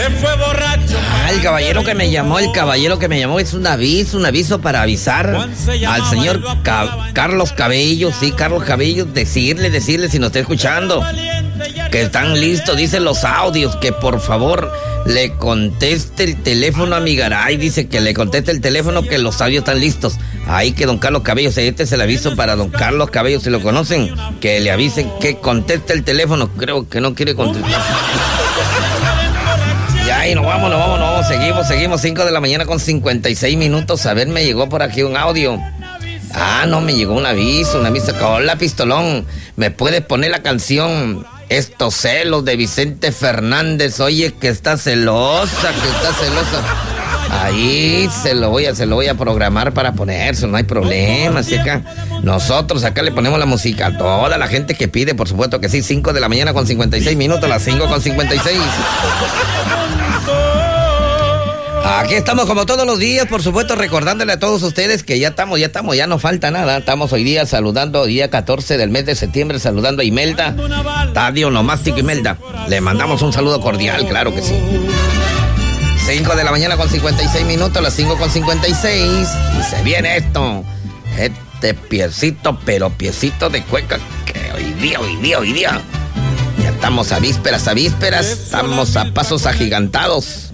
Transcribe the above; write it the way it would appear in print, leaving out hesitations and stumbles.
El caballero que me llamó es un aviso para avisar al señor Carlos Cabello, sí, Carlos Cabello, decirle si nos está escuchando, que están listos, dicen los audios, que por favor le conteste el teléfono a mi Garay, dice que le conteste el teléfono, que los audios están listos. Ahí que don Carlos Cabello, este es el aviso para don Carlos Cabello, si lo conocen, que le avisen que conteste el teléfono, creo que no quiere contestar. Ya, y nos vamos, seguimos, 5 de la mañana con 56 minutos, a ver, me llegó por aquí un audio. No, me llegó un aviso, hola Pistolón, ¿me puedes poner la canción Estos celos de Vicente Fernández? Oye, que está celosa. Ahí se lo voy a programar para ponerse, no hay problema. Así que nosotros acá le ponemos la música a toda la gente que pide, por supuesto que sí. 5 de la mañana con 56 minutos, las 5 con 56. Aquí estamos como todos los días, por supuesto, recordándole a todos ustedes que ya estamos, ya no falta nada. Estamos hoy día saludando, día 14 del mes de septiembre, saludando a Imelda, Tadio Nomástico Imelda. Le mandamos un saludo cordial, claro que sí. 5 de la mañana con 56 minutos, las 5 con 56. Y se viene esto, este piecito de cueca, que hoy día. Ya estamos a vísperas, estamos a pasos agigantados.